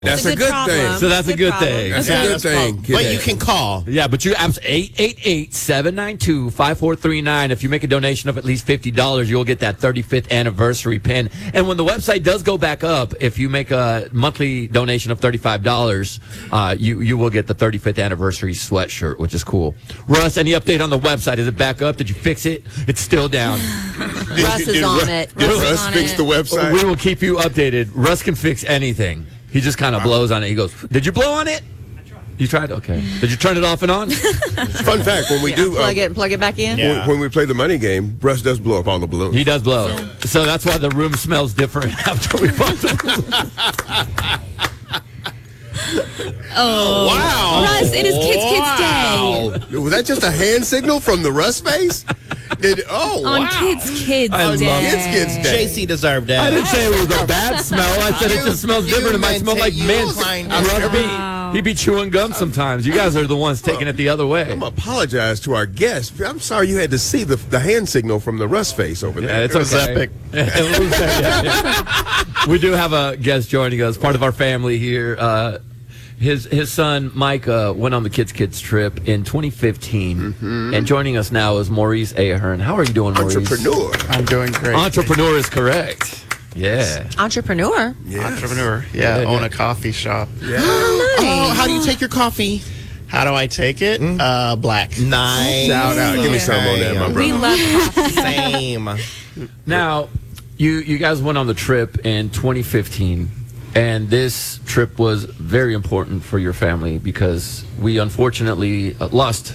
That's a good thing. So that's a good thing. That's a good thing. But you can call. Yeah, but you 888-792-5439. If you make a donation of at least $50, you'll get that 35th anniversary pin. And when the website does go back up, if you make a monthly donation of $35, you will get the 35th anniversary sweatshirt, which is cool. Russ, any update on the website? Is it back up? Did you fix it? It's still down. Russ is on it. Did Russ fix the website? We will keep you updated. Russ can fix anything. He just kind of blows on it. He goes, "Did you blow on it?" I tried. You tried? Okay. Did you turn it off and on? Fun fact, when we do plug it back in. Yeah. when we play the money game, Russ does blow up all the balloons. He does blow. So that's why the room smells different after we bought the Oh, wow. Russ, it is Kids Day. Was that just a hand signal from the Russ face? On Kids Day. Kids Day. JC deserved that. I didn't say it was a bad smell. I said it just smells different. It might smell like mint. He'd be chewing gum sometimes. You guys are the ones taking it the other way. I'm apologize to our guests. I'm sorry you had to see the hand signal from the Russ face over there. Yeah, it's okay. It was epic. We do have a guest joining us, part of our family here. His son, Micah, went on the Kids trip in 2015. And joining us now is Maurice Ahern. How are you doing, Maurice? Entrepreneur. I'm doing great. Entrepreneur is correct. Yeah. Entrepreneur. Yes. Entrepreneur. Yeah, own a coffee shop. Yeah. Oh, how do you take your coffee? How do I take it? Black. Nice. Shout out. Give me some on that, my We brother. love coffee. Same. Now, you guys went on the trip in 2015. And this trip was very important for your family because we unfortunately lost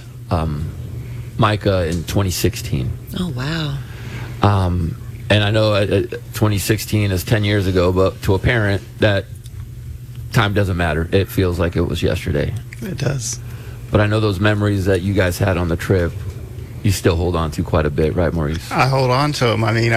Micah in 2016. Oh, wow. And I know 2016 is 10 years ago, but to a parent, that time doesn't matter. It feels like it was yesterday. It does. But I know those memories that you guys had on the trip, you still hold on to quite a bit, right, Maurice? I hold on to them. I mean,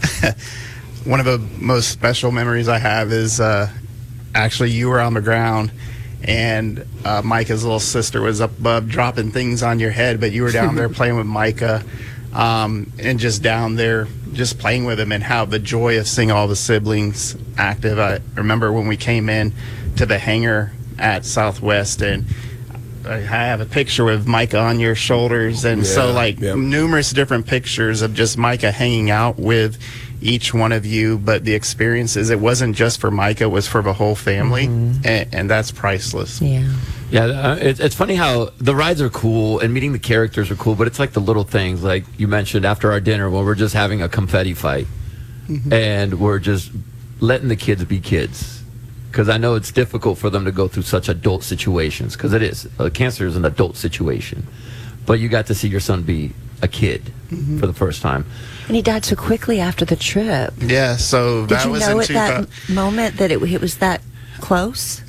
one of the most special memories I have is actually you were on the ground and Micah's little sister was up above dropping things on your head, but you were down there playing with Micah and just down there just playing with him, and how the joy of seeing all the siblings active. I remember when we came in to the hangar at Southwest, and I have a picture with Micah on your shoulders, and numerous different pictures of just Micah hanging out with each one of you. But the experiences, it wasn't just for Micah, it was for the whole family, and that's priceless. Yeah, it's funny how the rides are cool and meeting the characters are cool, but it's like the little things, like you mentioned after our dinner when we're just having a confetti fight and we're just letting the kids be kids. Because I know it's difficult for them to go through such adult situations, because it is. Cancer is an adult situation. But you got to see your son be a kid for the first time. And he died so quickly after the trip. Yeah, so Did that you was know in at that moment that it was that close?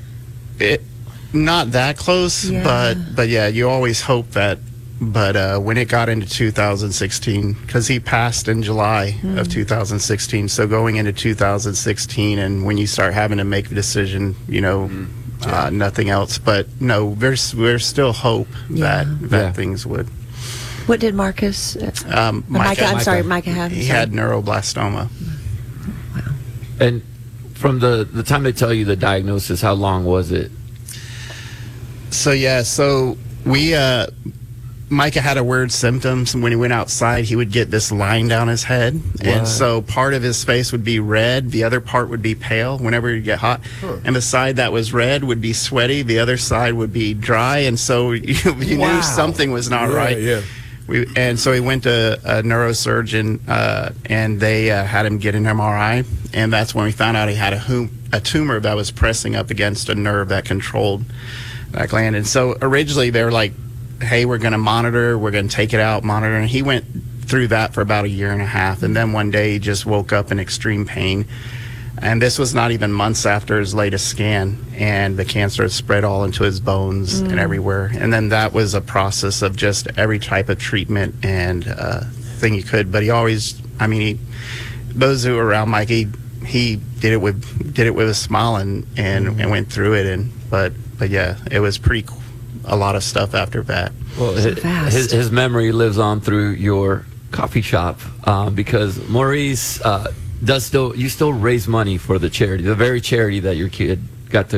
Not that close, Yeah. but yeah, you always hope that. But when it got into 2016, because he passed in July of 2016, so going into 2016, and when you start having to make a decision, nothing else. But no, there's still hope that things would. What did Marcus? Micah have? He had neuroblastoma. Wow. And from the time they tell you the diagnosis, how long was it? So we Micah had a weird symptoms. When he went outside, he would get this line down his head, and so part of his face would be red, the other part would be pale whenever he'd get hot, and the side that was red would be sweaty, the other side would be dry, and so you knew something was not right. Yeah. And so he went to a neurosurgeon, and they had him get an MRI, and that's when we found out he had a tumor that was pressing up against a nerve that controlled that gland. And so originally they were like, hey, we're going to take it out, monitor. And he went through that for about a year and a half. And then one day he just woke up in extreme pain. And this was not even months after his latest scan. And the cancer had spread all into his bones and everywhere. And then that was a process of just every type of treatment and thing you could. But he always, those who were around Mike, he did it with a smile and went through it. But yeah, it was a lot of stuff after that. Well, his memory lives on through your coffee shop because Maurice you still raise money for the charity, the very charity that your kid got to